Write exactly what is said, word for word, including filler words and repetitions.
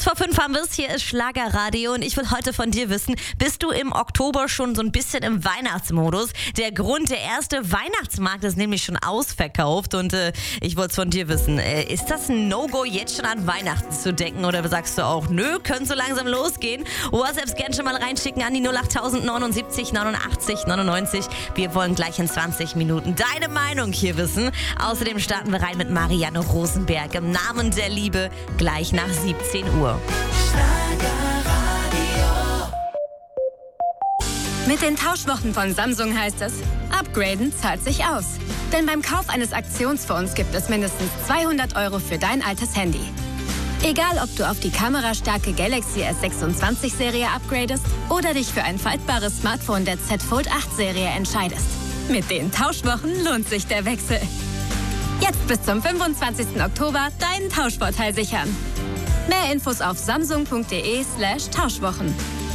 vor fünf haben wir es. Hier ist Schlagerradio und ich will heute von dir wissen, bist du im Oktober schon so ein bisschen im Weihnachtsmodus? Der Grund, der erste Weihnachtsmarkt ist nämlich schon ausverkauft und äh, ich wollte es von dir wissen. Äh, ist das ein No-Go, jetzt schon an Weihnachten zu denken oder sagst du auch, nö, können so langsam losgehen? WhatsApps gerne schon mal reinschicken an die null acht neunundsiebzig neunundachtzig neunundneunzig. Wir wollen gleich in zwanzig Minuten deine Meinung hier wissen. Außerdem starten wir rein mit Marianne Rosenberg im Namen der Liebe gleich nach siebzehn Uhr. Mit den Tauschwochen von Samsung heißt es, upgraden zahlt sich aus. Denn beim Kauf eines Aktionsfonds gibt es mindestens zweihundert Euro für dein altes Handy. Egal, ob du auf die kamerastarke Galaxy S sechsundzwanzig Serie upgradest oder dich für ein faltbares Smartphone der Z Fold acht Serie entscheidest. Mit den Tauschwochen lohnt sich der Wechsel. Jetzt bis zum fünfundzwanzigsten Oktober deinen Tauschvorteil sichern. Mehr Infos auf samsung punkt de slash Tauschwochen.